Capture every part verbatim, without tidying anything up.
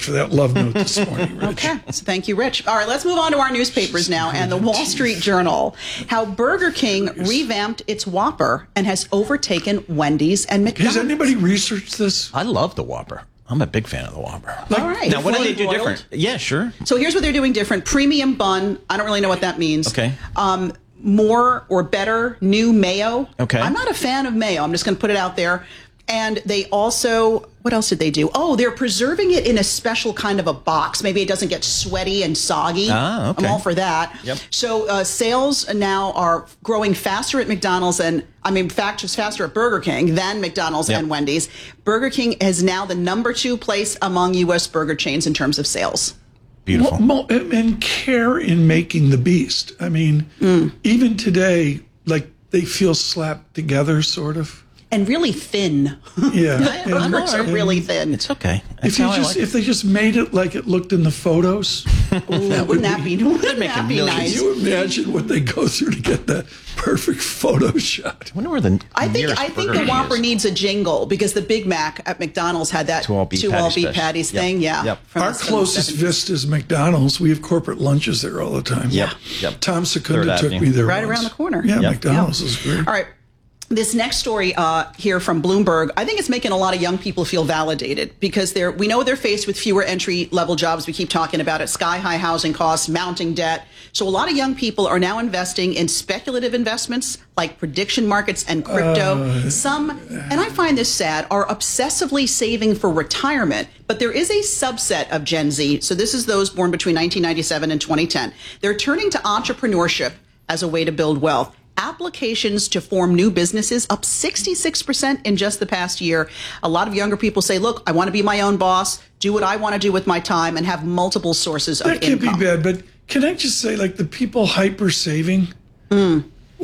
for that love note this morning, Rich. Okay, so thank you, Rich. All right, let's move on to our newspapers now and the Wall Street Journal. How Burger King revamped its Whopper and has overtaken Wendy's and McDonald's. Has anybody researched this? I love the Whopper. I'm a big fan of the Whopper. Like, All right. Now, what do they do Boiled? different? Yeah, sure. So here's what they're doing different. Premium bun. I don't really know what that means. Okay. Um, more or better new mayo. Okay. I'm not a fan of mayo. I'm just going to put it out there. And they also, what else did they do? Oh, they're preserving it in a special kind of a box. Maybe it doesn't get sweaty and soggy. Ah, okay. I'm all for that. Yep. So uh, sales now are growing faster at McDonald's and, I mean, fact, just faster at Burger King than McDonald's Yep. and Wendy's. Burger King is now the number two place among U S burger chains in terms of sales. Beautiful. Mo- mo- and care in making the beast. I mean, Mm. even today, like they feel slapped together, sort of. And really thin. Yeah. The And- burgers are and really thin. It's okay. That's If you how I just like it. if they just made it like it looked in the photos, Ooh, wouldn't that be, wouldn't make a that be million. nice? can you imagine what they go through to get that perfect photo shot? I wonder where the I think nearest I think Burger the King Whopper is. needs a jingle because the Big Mac at McDonald's had that Two all beef two patty all beef special. patties Yep. thing. Yeah. Yep. from Our the closest seventies. Vista is McDonald's. We have corporate lunches there all the time. Yep. Yep. Tom Third Secunda took Avenue. me there Right once. around the corner. Yeah, Yep. McDonald's is great. All right. This next story uh, here from Bloomberg, I think it's making a lot of young people feel validated because they're we know they're faced with fewer entry level jobs. We keep talking about it, sky high housing costs, mounting debt. So a lot of young people are now investing in speculative investments like prediction markets and crypto. Uh, Some, and I find this sad, are obsessively saving for retirement. But there is a subset of Gen Z. So this is those born between nineteen ninety-seven and twenty ten. They're turning to entrepreneurship as a way to build wealth. Applications to form new businesses up sixty-six percent in just the past year. A lot of younger people say, look, I want to be my own boss, do what I want to do with my time, and have multiple sources of That can't income. be bad, but can I just say, like, the people hyper saving, Mm.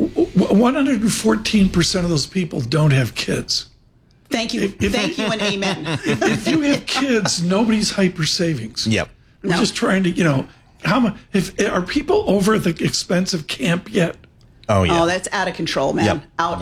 one hundred fourteen percent of those people don't have kids. Thank you. Thank you and amen. If you have kids, nobody's hyper savings. Yep. We're No. just trying to, you know, how much, if, are people over the expensive camp yet? Oh, yeah. Oh, that's out of control, man. Yep. Out